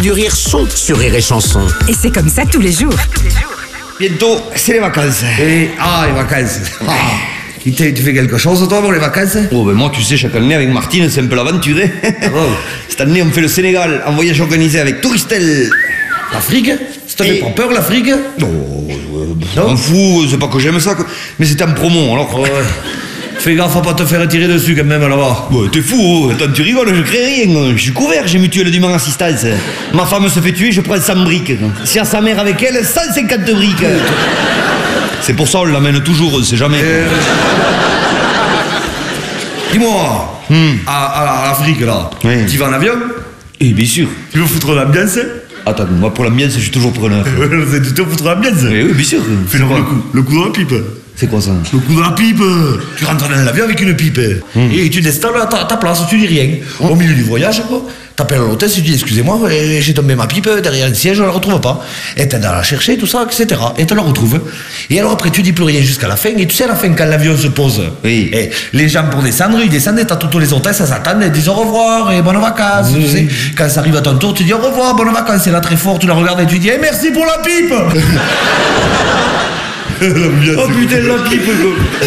Du rire sont sur Rire et Chanson. Et c'est comme ça tous les jours. Bientôt, c'est les vacances. Les vacances. Tu fais quelque chose, toi, pour les vacances? Oh, ben moi, tu sais, chaque année, avec Martine, c'est un peu l'aventure. Cette année, on fait le Sénégal, en voyage organisé avec Touristel. L'Afrique? Ça te fait pas peur, l'Afrique? Non, m'en fous, c'est pas que j'aime ça, mais c'est en promo, alors. Ouais. Fais gaffe à pas te faire tirer dessus, quand même, là-bas. Ouais, t'es fou, attends, tu rigoles, je crée rien. Je suis couvert, j'ai mutuelle du Mans Assistance. Ma femme se fait tuer, je prends 100 briques. Si à sa mère avec elle, 150 briques. C'est pour ça, on l'amène toujours, on sait jamais. Dis-moi, à l'Afrique, là, Oui. tu vas en avion? Eh bien sûr. Tu veux foutre l'ambiance? Attends, moi pour l'ambiance, je suis toujours preneur. Tu te foutre l'ambiance? Oui, bien sûr. Fais le coup de la pipe. C'est quoi ça? Le coup de la pipe. Tu rentres dans l'avion avec une pipe. Et tu t'installes à ta place, tu dis rien. Au milieu du voyage, quoi. T'appelles à l'hôtesse, tu dis excusez-moi, j'ai tombé ma pipe derrière un siège, je la retrouve pas. Et t'aides à la chercher, tout ça, etc. Et tu la retrouves. Et alors après, tu dis plus rien jusqu'à la fin. Et tu sais, à la fin, quand l'avion se pose, Oui. et les gens pour descendre, ils descendent et t'as toutes les hôtesses, elles s'attendent, elles disent au revoir et bonnes vacances. Tu sais. Quand ça arrive à ton tour, tu dis au revoir, bonnes vacances. Et là, très fort, tu la regardes et tu dis merci pour la pipe. Oh putain, la pipe, quoi.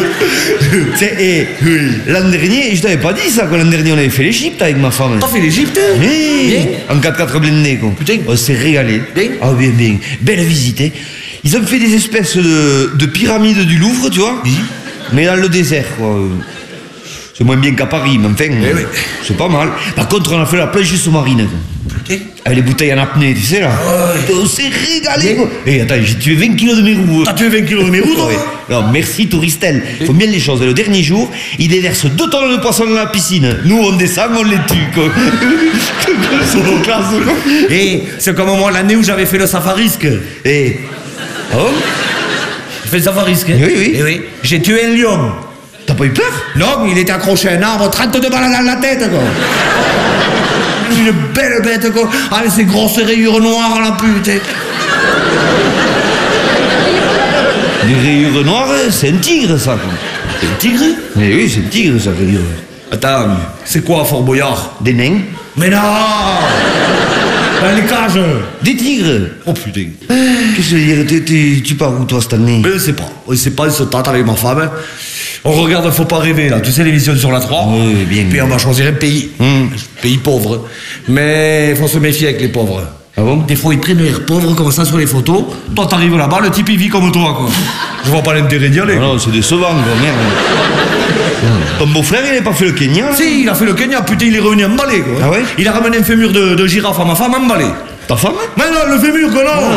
L'an dernier, je t'avais pas dit ça, quoi. L'an dernier, on avait fait l'Égypte avec ma femme. T'as fait l'Égypte? Oui, Bien. en 4x4 blindé, quoi. Putain. On s'est régalé. Bien. Ah, bien, bien. Belle visite, hein. Ils ont fait des espèces de pyramides du Louvre, tu vois. Oui. Mais dans le désert, quoi. C'est moins bien qu'à Paris, mais enfin, oui. c'est pas mal. Par contre, on a fait la plage sous-marine, quoi. Putain. Avec les bouteilles en apnée, tu sais, là. On s'est régalé, quoi. Et attends, j'ai tué 20 kilos de mes roues. T'as tué 20 kilos de mes roues, toi? Ouais. Non, merci Touristel. Faut bien les choses. Et le dernier jour, ils déversent 2 tonnes de poissons dans la piscine. Nous, on descend, on les tue, quoi. C'est trop classe, quoi. Et c'est comme moi l'année où j'avais fait le safarisque. Et... Oh, J'ai fait le safarisque. Oui, oui. Et oui. J'ai tué un lion. t'as pas eu peur? Non, il était accroché à un arbre, 32 balles dans la tête, quoi. Une belle bête, quoi. Avec ses grosses rayures noires, la putain. Les rayures noires, c'est un tigre, ça, quoi. C'est un tigre? Mais oui, c'est un tigre, ça, rayure. Attends, c'est quoi, Fort Boyard? Des nains? Mais non. Dans les cages. Des tigres? Oh putain. Qu'est-ce que je veux dire? Tu pars où, toi, cette année? Mais on sait pas, on se tâte avec ma femme. On regarde Faut pas rêver, là. Tu sais, l'émission sur la 3. Oui, bien. Puis on va choisir un pays. Pays pauvre. Mais il faut se méfier avec les pauvres. Ah bon? Des fois, ils prennent l'air pauvre comme ça sur les photos. Toi, t'arrives là-bas, le type, il vit comme toi, quoi. Je vois pas l'intérêt d'y aller. Ah non, c'est décevant, quoi, merde. Ton beau-frère, il n'a pas fait le Kenya, là? Si, il a fait le Kenya, putain, il est revenu emballé, quoi. Ah ouais? Il a ramené un fémur de girafe à ma femme emballé. Ta femme? Mais non, le fémur, quoi, non.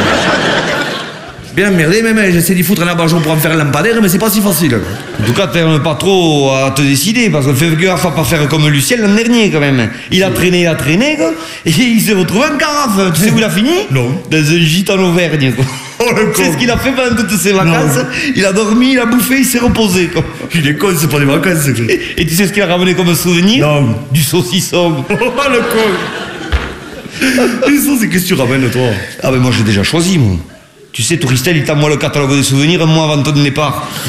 Bien merdé, même, j'essaie d'y foutre un abat-jour pour en faire un lampadaire, mais c'est pas si facile, quoi. En tout cas, t'aimes pas trop à te décider, parce qu'on fait gaffe à pas faire comme Lucien l'an dernier, quand même. Il a traîné, quoi, et il s'est retrouvé en carafe. Tu sais où il a fini? Non. Dans un gîte en Auvergne, quoi. Oh, le con. C'est ce qu'il a fait pendant toutes ses vacances. Non. Il a dormi, il a bouffé, il s'est reposé, quoi. Il est con, c'est pas des vacances, c'est clair. Et tu sais ce qu'il a ramené comme souvenir? Non. Du saucisson. Oh, le con. Et ça, c'est qu'est-ce que tu ramènes, toi? Ah ben moi, j'ai déjà choisi, moi. Tu sais, Touristel, il t'envoie le catalogue des souvenirs un mois avant ton départ.